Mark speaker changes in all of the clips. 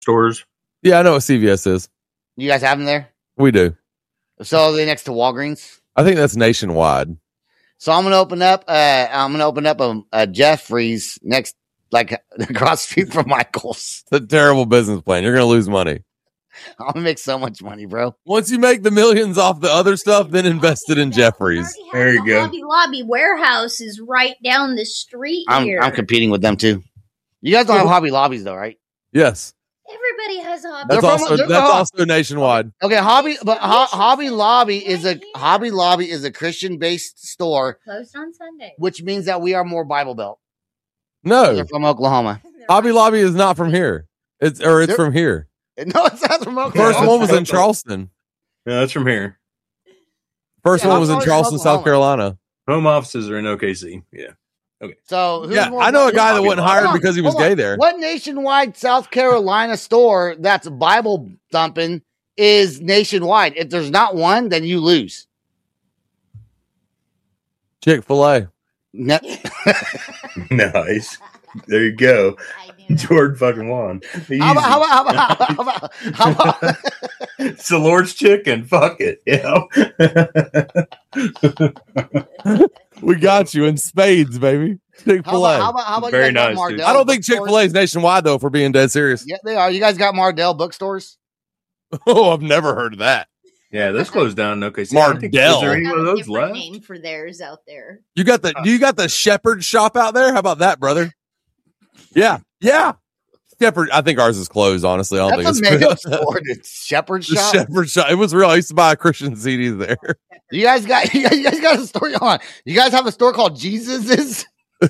Speaker 1: stores.
Speaker 2: Yeah, I know what CVS is.
Speaker 3: You guys have them there?
Speaker 2: We do.
Speaker 3: So are they next to Walgreens?
Speaker 2: I think that's nationwide.
Speaker 3: So I'm gonna open up. A Jeffrey's next, like across the street from Michael's.
Speaker 2: It's a terrible business plan. You're going to lose money.
Speaker 3: I'm gonna make so much money, bro.
Speaker 2: Once you make the millions off the other stuff, then invest it in Jeffrey's.
Speaker 1: There you go.
Speaker 4: Hobby Lobby warehouse is right down the street here.
Speaker 3: I'm competing with them too. You guys don't have Hobby Lobbies though, right?
Speaker 2: Yes.
Speaker 4: Everybody has a Hobby
Speaker 2: That's
Speaker 4: Lobby.
Speaker 2: also nationwide.
Speaker 3: Okay, Hobby Lobby is a Christian based store,
Speaker 4: Closed on Sunday.
Speaker 3: which means that we are more Bible Belt.
Speaker 2: No.
Speaker 3: They're from Oklahoma.
Speaker 2: Hobby Lobby is not from here. It's from here.
Speaker 3: No, it's not from Oklahoma.
Speaker 2: First one was in Charleston.
Speaker 1: Yeah, that's from here.
Speaker 2: First
Speaker 3: Yeah,
Speaker 2: one was in
Speaker 3: Oklahoma's
Speaker 2: Charleston, South
Speaker 3: Oklahoma.
Speaker 2: Carolina.
Speaker 1: Home offices are in OKC. Yeah.
Speaker 3: So who's
Speaker 2: Yeah,
Speaker 3: more
Speaker 2: I know a guy that
Speaker 1: Hobby
Speaker 2: wasn't
Speaker 1: Lobby.
Speaker 2: hired because he was
Speaker 3: Hold on.
Speaker 2: gay there.
Speaker 3: What nationwide South Carolina store that's Bible thumping is nationwide? If there's not one, then you lose.
Speaker 2: Chick-fil-A.
Speaker 3: No.
Speaker 1: Nice. There you go.
Speaker 4: I do not.
Speaker 1: Jordan fucking won. Easy.
Speaker 3: How about
Speaker 1: It's the Lord's chicken. Fuck it. Yeah.
Speaker 2: We got you in spades, baby. Chick-fil-A.
Speaker 3: how about
Speaker 1: Very
Speaker 3: you guys got
Speaker 1: nice, dude.
Speaker 3: Mardell
Speaker 2: I don't think
Speaker 3: bookstores?
Speaker 2: Chick-fil-A is nationwide, though, if we're being dead serious.
Speaker 3: Yeah, they are. You guys got Mardell bookstores?
Speaker 2: Oh, I've never heard of that.
Speaker 1: Yeah, this closed down in OKC. I think-
Speaker 2: Mardell.
Speaker 1: Is there any
Speaker 4: Have
Speaker 1: one of
Speaker 4: a
Speaker 1: those
Speaker 4: different
Speaker 1: left?
Speaker 4: name for theirs out there.
Speaker 2: You got the Shepherd shop out there? How about that, brother? Yeah. Shepherd. I think ours is closed, honestly. I don't
Speaker 3: That's a
Speaker 2: think
Speaker 3: mega
Speaker 2: it's
Speaker 3: store. It's Shepherd
Speaker 2: the
Speaker 3: Shop.
Speaker 2: Shepherd shop. It was real. I used to buy a Christian CDs there.
Speaker 3: You guys got a store on. You guys have a store called Jesus's?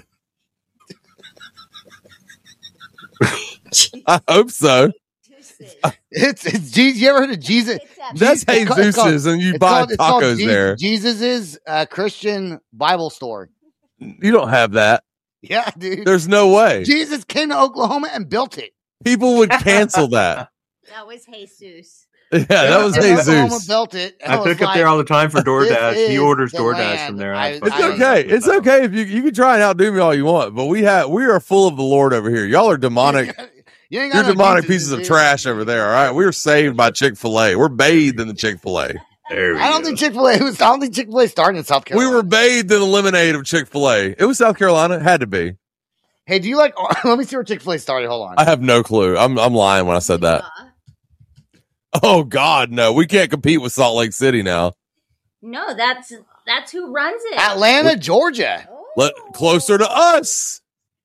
Speaker 2: I hope so.
Speaker 3: It's Jesus. You ever heard of Jesus?
Speaker 2: That's
Speaker 3: it's called-
Speaker 2: Jesus's, and you buy
Speaker 3: it's called
Speaker 2: tacos there.
Speaker 3: Jesus's Christian Bible store.
Speaker 2: You don't have that.
Speaker 3: Yeah, dude.
Speaker 2: There's no way.
Speaker 3: Jesus came to Oklahoma and built it.
Speaker 2: People would cancel that.
Speaker 4: That was Jesus.
Speaker 2: Yeah, that was
Speaker 3: And Oklahoma
Speaker 2: Jesus.
Speaker 3: built it. and
Speaker 1: I
Speaker 3: was
Speaker 1: pick up
Speaker 3: like,
Speaker 1: there all the time for DoorDash.
Speaker 3: This
Speaker 1: He
Speaker 3: is
Speaker 1: orders
Speaker 3: the
Speaker 1: DoorDash
Speaker 3: land.
Speaker 1: from there.
Speaker 3: It's
Speaker 2: It's okay. It's okay if you can try and outdo me all you want, but we are full of the Lord over here. Y'all are demonic.
Speaker 3: You ain't
Speaker 2: You're
Speaker 3: got no
Speaker 2: demonic
Speaker 3: Jesus,
Speaker 2: pieces of
Speaker 3: dude.
Speaker 2: trash over there. All right, we are saved by Chick-fil-A. We're bathed in the Chick-fil-A.
Speaker 1: There we
Speaker 3: I don't
Speaker 1: go.
Speaker 3: think Chick-fil-A started in South
Speaker 2: We
Speaker 3: Carolina.
Speaker 2: were bathed in the lemonade of Chick-fil-A. It was South Carolina. It had to be.
Speaker 3: Hey, do you like? Let me see where Chick-fil-A started. Hold on.
Speaker 2: I have no clue. I'm lying when I said that. Oh God, no. We can't compete with Salt Lake City now.
Speaker 4: No, that's who runs it.
Speaker 3: Atlanta, Georgia.
Speaker 2: Let closer to us.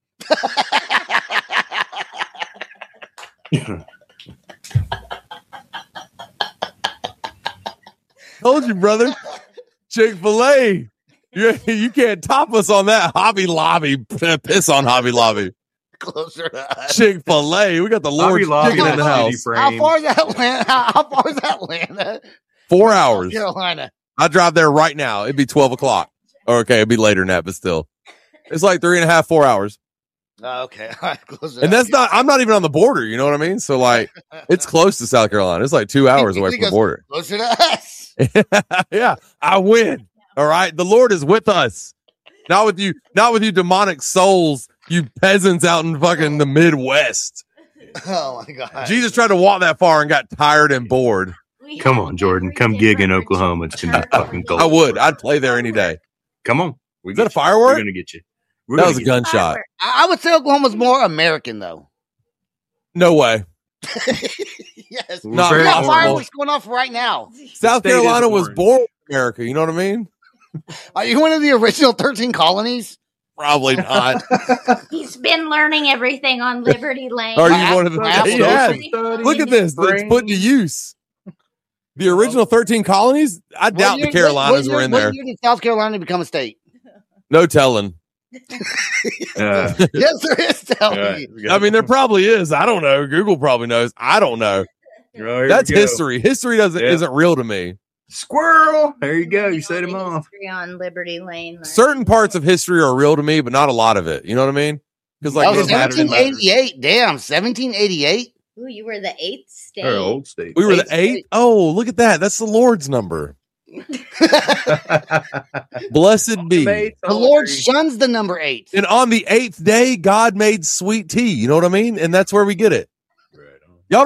Speaker 2: Told you, brother. Chick-fil-A. You can't top us on that. Hobby Lobby. Piss on Hobby Lobby.
Speaker 3: Closer to us.
Speaker 2: Chick-fil-A. We got the
Speaker 1: Hobby
Speaker 2: Lord's
Speaker 1: Lobby
Speaker 2: chicken in the
Speaker 1: is
Speaker 2: house.
Speaker 1: city frame.
Speaker 3: How far is Atlanta? How far is Atlanta?
Speaker 2: 4 hours.
Speaker 3: Carolina.
Speaker 2: I drive there right now. It'd be 12 o'clock. Okay, it'd be later than that, but still. It's like 3.5, 4 hours.
Speaker 3: Oh, okay. All right. Closer.
Speaker 2: And that's not, I'm not even on the border. You know what I mean? So, like, it's close to South Carolina. It's like 2 hours away from the border.
Speaker 3: Closer to us.
Speaker 2: Yeah, I win. All right. The Lord is with us. Not with you demonic souls, you peasants out in fucking the Midwest.
Speaker 3: Oh my God.
Speaker 2: Jesus tried to walk that far and got tired and bored.
Speaker 1: Come on, Jordan. Come gig in Oklahoma. It's going to be fucking gold.
Speaker 2: I would. I'd play there any day.
Speaker 1: Come on.
Speaker 2: Is that a firework?
Speaker 1: We're going to get you. We're
Speaker 2: That
Speaker 1: gonna
Speaker 2: was a
Speaker 1: get you.
Speaker 2: gunshot.
Speaker 3: I would say Oklahoma's more American, though.
Speaker 2: No way.
Speaker 3: Yes.
Speaker 1: We're
Speaker 2: Not
Speaker 3: We
Speaker 1: very
Speaker 3: got
Speaker 2: possible.
Speaker 1: orange.
Speaker 3: fireworks going off right now.
Speaker 2: South
Speaker 1: state is
Speaker 2: Carolina was
Speaker 1: orange.
Speaker 2: born in America. You know what I mean?
Speaker 3: Are you one of the original 13 colonies?
Speaker 2: Probably not.
Speaker 4: He's been learning everything on Liberty Lane.
Speaker 2: Are
Speaker 3: Perhaps-
Speaker 2: you one of the?
Speaker 3: perhaps
Speaker 2: Yeah.
Speaker 1: those-
Speaker 2: Look at this. It's put to use. The original 13 colonies? I doubt the Carolinas were in there.
Speaker 3: What year did South Carolina become a state?
Speaker 2: No telling.
Speaker 3: Yes, there is telling you.
Speaker 2: I mean, there probably is. I don't know. Google probably knows. I don't know. That's history. History isn't real to me.
Speaker 1: Squirrel. There you go. You set him off.
Speaker 4: History on Liberty Lane.
Speaker 2: Certain parts of history are real to me, but not a lot of it. You know what I mean? Because like
Speaker 3: Oh,
Speaker 2: it matters.
Speaker 3: 1788. Damn, 1788.
Speaker 4: Ooh, you were the 8th state.
Speaker 1: Or old state.
Speaker 2: We were the
Speaker 3: Eight.
Speaker 2: 8th. Oh, look at that. That's the Lord's number. Blessed be.
Speaker 3: The Lord shuns the number 8.
Speaker 2: And on the 8th day, God made sweet tea. You know what I mean? And that's where we get it.